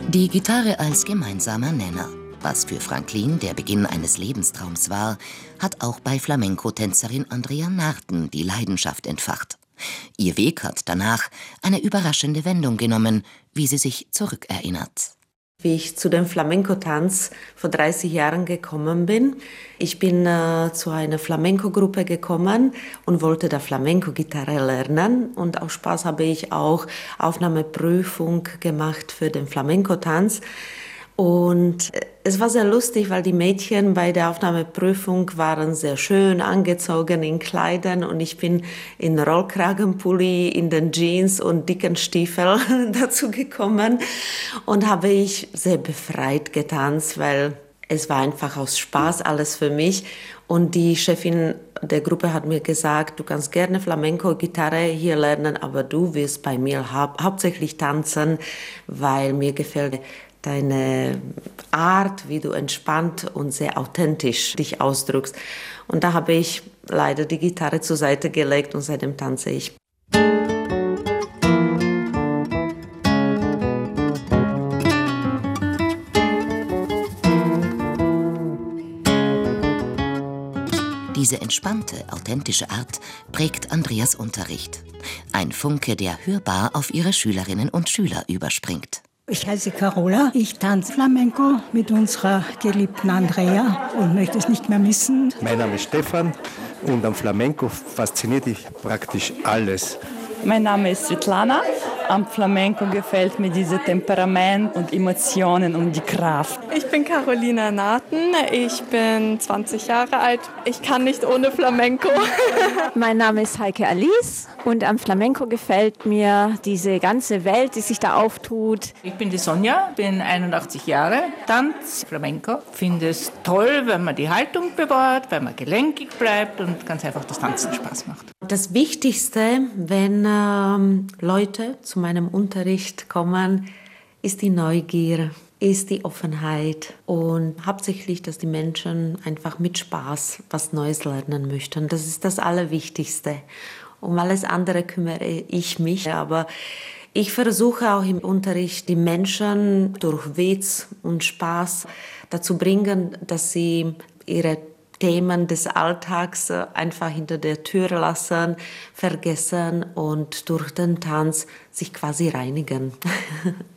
Die Gitarre als gemeinsamer Nenner. Was für Franklin der Beginn eines Lebenstraums war, hat auch bei Flamenco-Tänzerin Andrea Narten die Leidenschaft entfacht. Ihr Weg hat danach eine überraschende Wendung genommen, wie sie sich zurückerinnert. Wie ich zu dem Flamenco-Tanz vor 30 Jahren gekommen bin. Ich bin zu einer Flamenco-Gruppe gekommen und wollte da Flamenco-Gitarre lernen. Und aus Spaß habe ich auch Aufnahmeprüfung gemacht für den Flamenco-Tanz. Und es war sehr lustig, weil die Mädchen bei der Aufnahmeprüfung waren sehr schön angezogen in Kleidern und ich bin in Rollkragenpulli, in den Jeans und dicken Stiefeln dazu gekommen und habe ich sehr befreit getanzt, weil es war einfach aus Spaß alles für mich. Und die Chefin der Gruppe hat mir gesagt, du kannst gerne Flamenco-Gitarre hier lernen, aber du wirst bei mir hauptsächlich tanzen, weil mir gefällt deine Art, wie du entspannt und sehr authentisch dich ausdrückst. Und da habe ich leider die Gitarre zur Seite gelegt und seitdem tanze ich. Diese entspannte, authentische Art prägt Andreas Unterricht. Ein Funke, der hörbar auf ihre Schülerinnen und Schüler überspringt. Ich heiße Carola, ich tanze Flamenco mit unserer geliebten Andrea und möchte es nicht mehr missen. Mein Name ist Stefan und am Flamenco fasziniert mich praktisch alles. Mein Name ist Svetlana. Am Flamenco gefällt mir dieses Temperament und Emotionen und die Kraft. Ich bin Carolina Narten, ich bin 20 Jahre alt. Ich kann nicht ohne Flamenco. Mein Name ist Heike Alice und am Flamenco gefällt mir diese ganze Welt, die sich da auftut. Ich bin die Sonja, bin 81 Jahre, tanze Flamenco. Finde es toll, wenn man die Haltung bewahrt, wenn man gelenkig bleibt und ganz einfach das Tanzen Spaß macht. Das Wichtigste, wenn Leute zu meinem Unterricht kommen, ist die Neugier, ist die Offenheit und hauptsächlich, dass die Menschen einfach mit Spaß was Neues lernen möchten. Das ist das Allerwichtigste. Um alles andere kümmere ich mich, aber ich versuche auch im Unterricht die Menschen durch Witz und Spaß dazu bringen, dass sie ihre Themen des Alltags einfach hinter der Tür lassen, vergessen und durch den Tanz sich quasi reinigen.